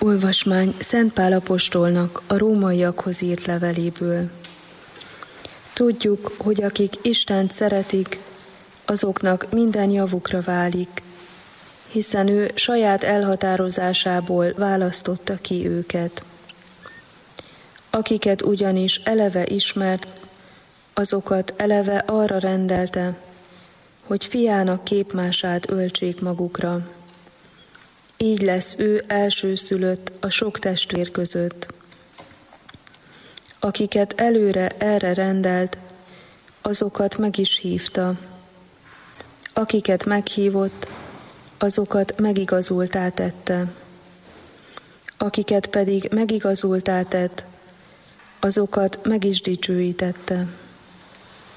Olvasmány Szent Pál apostolnak a rómaiakhoz írt leveléből. Tudjuk, hogy akik Istent szeretik, azoknak minden javukra válik, hiszen ő saját elhatározásából választotta ki őket. Akiket ugyanis eleve ismert, azokat eleve arra rendelte, hogy fiának képmását öltsék magukra. Így lesz ő elsőszülött a sok testvér között. Akiket előre erre rendelt, azokat meg is hívta. Akiket meghívott, azokat megigazultá tette. Akiket pedig megigazultá tett, azokat meg is dicsőítette.